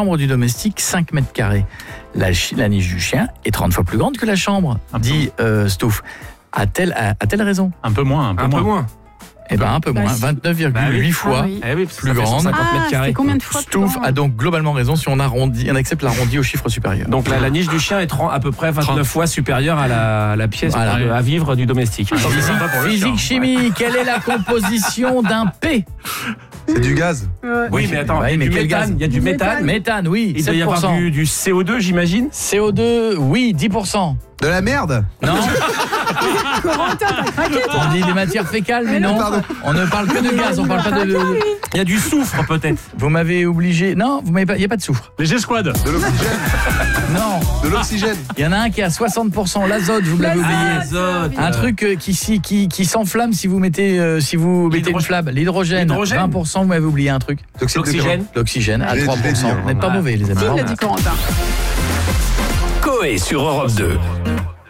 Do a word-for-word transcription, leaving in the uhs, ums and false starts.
chambre du domestique, cinq mètres carrés. La, chi- la niche du chien est trente fois plus grande que la chambre, Un peu. dit euh, Stouff. A-t-elle, a- a-t-elle raison? Un peu moins, un peu Un moins. peu moins. Eh bien, un peu Bah, moins, si. vingt-neuf virgule huit Bah oui. fois. Ah oui. Eh oui, parce que Plus ça fait grande. cent cinquante Ah, mètres c'était carrés. combien de fois plus Stouff grand a donc globalement raison si on arrondit, on accepte l'arrondi au chiffre supérieur. Donc la, la niche du chien est trente- à peu près vingt-neuf fois supérieure à la, la pièce Voilà. de- à vivre du domestique. Physique, sympa pour le physique, chien. chimie, quelle est la composition d'un P? C'est du gaz. Oui, mais attends, Ouais, il y a mais du quel méthane, gaz il y a du Du méthane. Méthane, oui, Il doit y avoir sept pour cent. du, du C O deux, j'imagine. C O deux, oui, dix pour cent. De la merde. Non, Corentin, t'as craqué, toi. on dit des matières fécales, mais non. Pardon. On ne parle que de gaz, on parle pas de... de- Il y a du soufre peut-être. Vous m'avez obligé... Non, vous m'avez pas... il n'y a pas de soufre. Les G-Squad. De l'oxygène. Non, De l'oxygène. il y en a un qui est à soixante pour cent, l'azote, vous me l'avez oublié. Azote. Un truc euh, qui, si- qui, qui s'enflamme si vous mettez, euh, si vous mettez une L'hydrogène. flamme. L'hydrogène, L'hydrogène. vingt pour cent, vous m'avez oublié un truc. D'oxyde de L'oxygène. L'oxygène à Je l'ai- trois je l'ai pour cent. dit, hein. Vous n'êtes pas Voilà. mauvais, les amis. Qui l'a dit, Corentin? Coé sur Europe deux.